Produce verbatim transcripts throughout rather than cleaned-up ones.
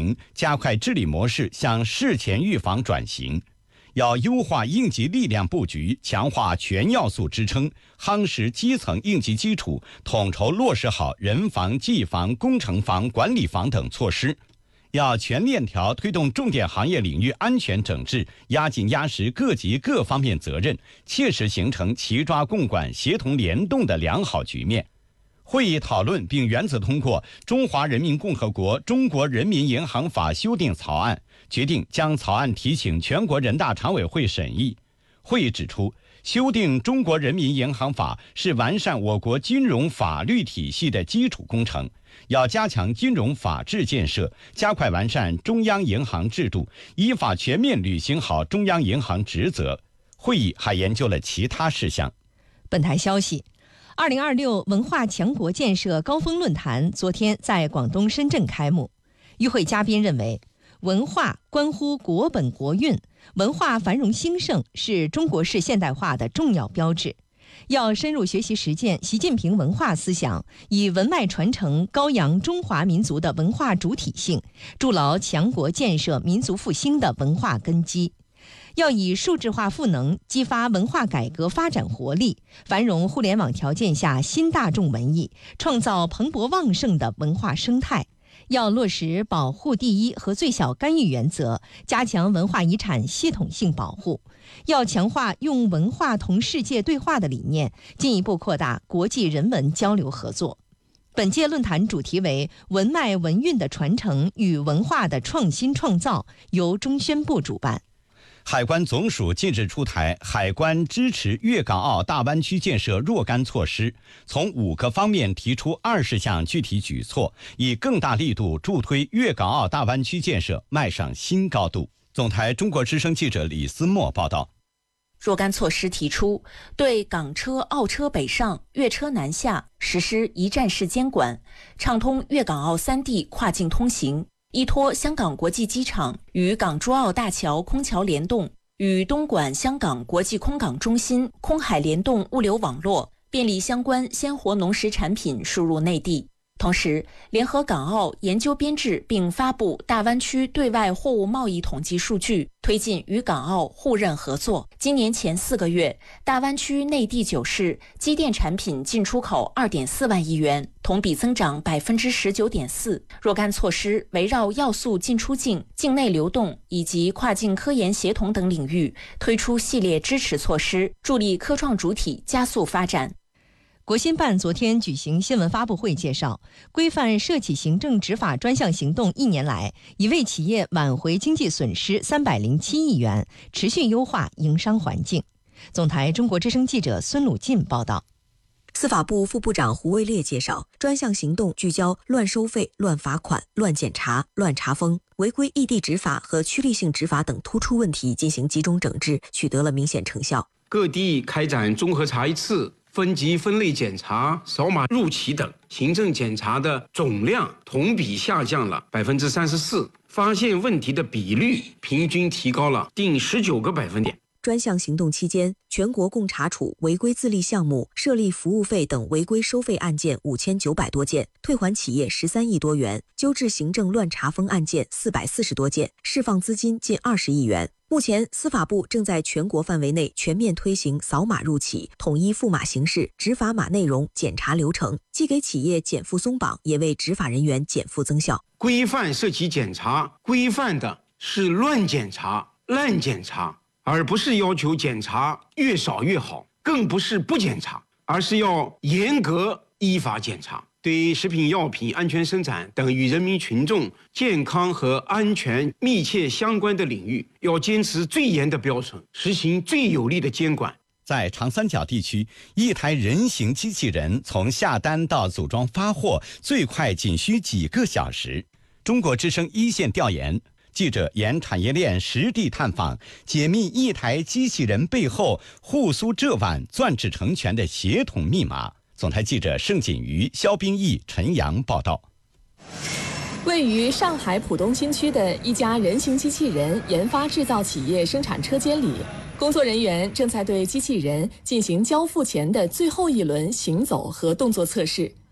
情，加快治理模式向事前预防转型。要优化应急力量布局，强化全要素支撑，夯实基层应急基础，统筹落实好人防、技防、工程防、管理防等措施。要全链条推动重点行业领域安全整治，压紧压实各级各方面责任，切实形成齐抓共管、协同联动的良好局面。会议讨论并原则通过《中华人民共和国中国人民银行法》修订草案，决定将草案提请全国人大常委会审议。会议指出，修订《中国人民银行法》是完善我国金融法律体系的基础工程，要加强金融法治建设，加快完善中央银行制度，依法全面履行好中央银行职责。会议还研究了其他事项。 本台消息，二零二六文化强国建设高峰论坛昨天在广东深圳开幕。与会嘉宾认为，文化关乎国本国运，文化繁荣兴盛是中国式现代化的重要标志。要深入学习实践习近平文化思想，以文脉传承高扬中华民族的文化主体性，筑牢强国建设民族复兴的文化根基。要以数字化赋能激发文化改革发展活力，繁荣互联网条件下新大众文艺，创造蓬勃旺盛的文化生态。要落实保护第一和最小干预原则，加强文化遗产系统性保护。要强化用文化同世界对话的理念，进一步扩大国际人文交流合作。本届论坛主题为文脉文运的传承与文化的创新创造，由中宣部主办。 海关总署近日出台海关支持粤港澳大湾区建设若干措施，从五个方面提出二十项具体举措，以更大力度助推粤港澳大湾区建设迈上新高度。总台中国之声记者李思墨报道。 若干措施提出，对港车、澳车北上、粤车南下实施一站式监管，畅通粤港澳三地跨境通行。依托香港国际机场与港珠澳大桥空桥联动，与东莞香港国际空港中心空海联动物流网络，便利相关鲜活农食产品输入内地。同时，联合港澳研究编制并发布大湾区对外货物贸易统计数据，推进与港澳互认合作。今年前四个月，大湾区内地九市机电产品进出口 二点四万亿元，同比增长 百分之十九点四。 若干措施围绕要素进出境、境内流动以及跨境科研协同等领域推出系列支持措施，助力科创主体加速发展。 国新办昨天举行新闻发布会介绍，规范涉企行政执法专项行动一年来，已为企业挽回经济损失三百零七亿元，持续优化营商环境。总台中国之声记者孙鲁进报道。 司法部副部长胡卫烈介绍，专项行动聚焦乱收费、乱罚款、乱检查、乱查封、违规异地执法和趋利性执法等突出问题进行集中整治，取得了明显成效。 各地开展综合查一次、分级分类检查、扫码入企等行政检查的总量同比下降了 百分之三十四， 发现问题的比率平均提高了近十九个百分点。 专项行动期间，全国共查处违规自立项目、设立服务费等违规收费案件五千九百多件，退还企业十三亿多元，纠治行政乱查封案件四百四十多件，释放资金近二十亿元。目前，司法部正在全国范围内全面推行扫码入企，统一付码形式、执法码内容、检查流程，既给企业减负松绑，也为执法人员减负增效。 规范涉企检查，规范的是乱检查、滥检查，而不是要求检查越少越好，更不是不检查，而是要严格依法检查。对食品药品安全生产等与人民群众健康和安全密切相关的领域，要坚持最严的标准，实行最有力的监管。 在长三角地区，一台人形机器人从下单到组装发货，最快仅需几个小时。中国之声一线调研，记者沿产业链实地探访，解密一台机器人背后沪苏浙皖钻制成拳的协同密码。总台记者盛锦瑜、肖冰义、陈阳报道。 位于上海浦东新区的一家人形机器人研发制造企业生产车间里，工作人员正在对机器人进行交付前的最后一轮行走和动作测试。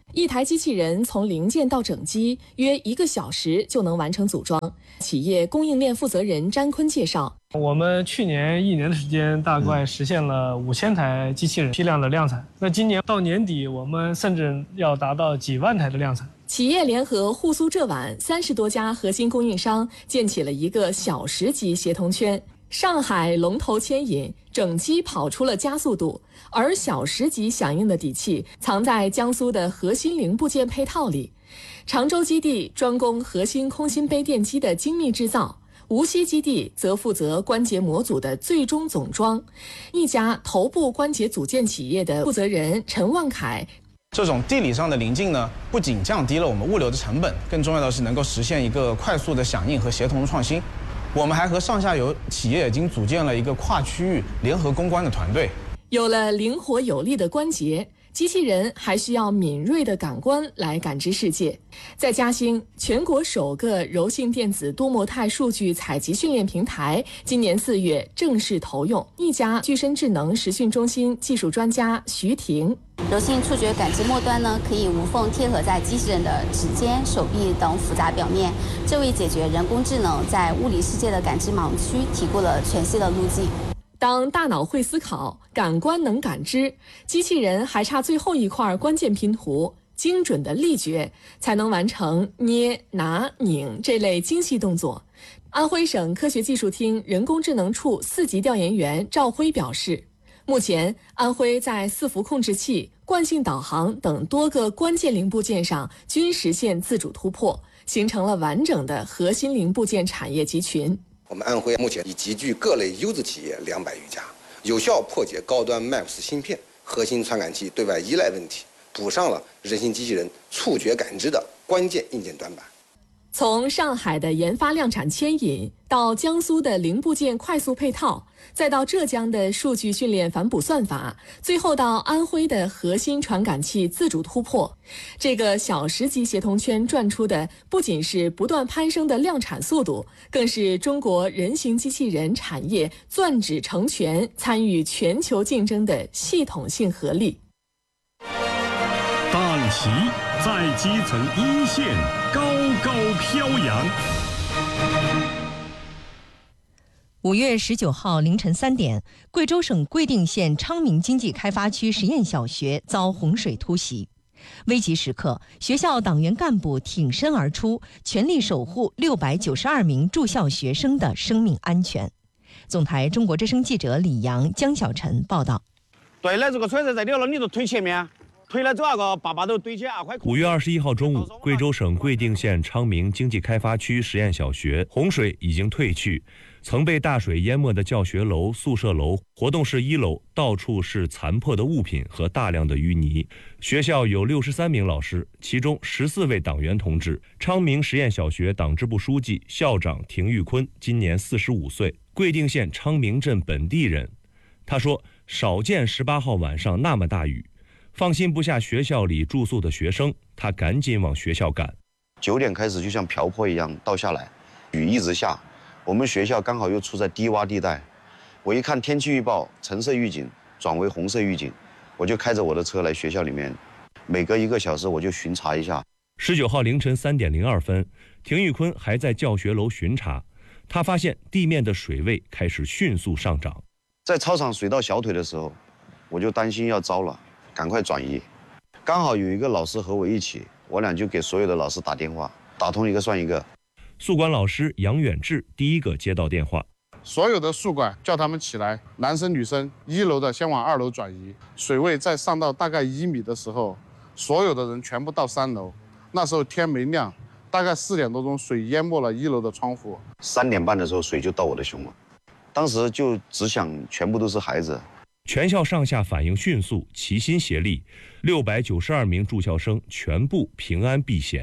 一台机器人从零件到整机约一个小时就能完成组装。企业供应链负责人詹坤介绍， 我们去年一年的时间大概实现了五千台机器人批量的量产，那今年到年底我们甚至要达到几万台的量产。 企业联合沪苏浙皖三十多家核心供应商建起了一个小时级协同圈，上海龙头牵引，整机跑出了加速度，而小时级响应的底气藏在江苏的核心零部件配套里。常州基地专攻核心空心杯电机的精密制造，无锡基地则负责关节模组的最终总装。一家头部关节组件企业的负责人陈万凯， 这种地理上的临近呢，不仅降低了我们物流的成本，更重要的是能够实现一个快速的响应和协同创新。我们还和上下游企业已经组建了一个跨区域联合攻关的团队。 有了灵活有力的关节，机器人还需要敏锐的感官来感知世界。在嘉兴，全国首个柔性电子多模态数据采集训练平台今年四月正式投用。一家具身智能实训中心技术专家徐婷， 柔性触觉感知末端呢，可以无缝贴合在机器人的指尖、手臂等复杂表面，这为解决人工智能在物理世界的感知盲区提供了全新的路径。 当大脑会思考，感官能感知，机器人还差最后一块关键拼图——精准的力觉，才能完成捏、拿、拧这类精细动作。安徽省科学技术厅人工智能处四级调研员赵辉表示，目前安徽在伺服控制器、惯性导航等多个关键零部件上均实现自主突破，形成了完整的核心零部件产业集群。 我们安徽目前已集聚各类优质企业两百余家，有效破解高端 M A P S 芯片、核心传感器对外依赖问题，补上了人形机器人触觉感知的关键硬件短板。 从上海的研发量产牵引，到江苏的零部件快速配套，再到浙江的数据训练反哺算法，最后到安徽的核心传感器自主突破，这个小时级协同圈转出的不仅是不断攀升的量产速度，更是中国人形机器人产业钻指成全、参与全球竞争的系统性合力。 大旗在基层一线高高飘扬。 五月十九号凌晨三点，贵州省贵定县昌明经济开发区实验小学遭洪水突袭，危急时刻，学校党员干部挺身而出，全力守护六百九十二名住校学生的生命安全。总台中国之声记者李阳、江小晨报道。 对了，这个车子在掉了，你就推前面。推了这个，把把都堆起二块。 五月二十一号中午，贵州省贵定县昌明经济开发区实验小学洪水已经退去，曾被大水淹没的教学楼、宿舍楼、活动室一楼到处是残破的物品和大量的淤泥。学校有六十三名老师，其中十四位党员同志。昌明实验小学党支部书记、校长廷玉坤今年四十五岁，贵定县昌明镇本地人。他说：“少见十八号晚上那么大雨。”放心不下学校里住宿的学生，他赶紧往学校赶。 九点开始就像瓢泼一样倒下来，雨一直下，我们学校刚好又处在低洼地带。我一看天气预报，橙色预警转为红色预警，我就开着我的车来学校里面，每隔一个小时我就巡查一下。 十九号凌晨三点零二分，廷玉坤还在教学楼巡查，他发现地面的水位开始迅速上涨。 在操场水到小腿的时候，我就担心要糟了。赶快转移，刚好有一个老师和我一起，我俩就给所有的老师打电话，打通一个算一个。 宿管老师杨远志第一个接到电话， 所有的宿管叫他们起来，男生女生，一楼的先往二楼转移，水位再上到大概一米的时候，所有的人全部到三楼。那时候天没亮，大概四点多钟，水淹没了一楼的窗户。 三点半的时候，水就到我的胸了，当时就只想全部都是孩子。 全校上下反应迅速，齐心协力，六百九十二名住校生全部平安避险。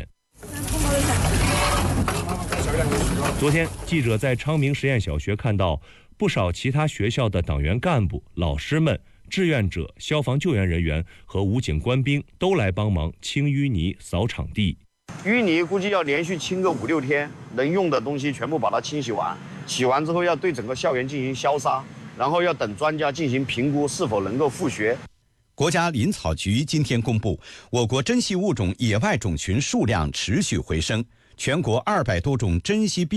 昨天，记者在昌明实验小学看到不少其他学校的党员干部、老师们、志愿者、消防救援人员和武警官兵都来帮忙清淤泥、扫场地。 淤泥估计要连续清个五六天，能用的东西全部把它清洗完，洗完之后要对整个校园进行消杀。然后要等专家进行评估是否能够复学。 国家林草局今天公布，我国珍稀物种野外种群数量持续回升，全国二百多种珍稀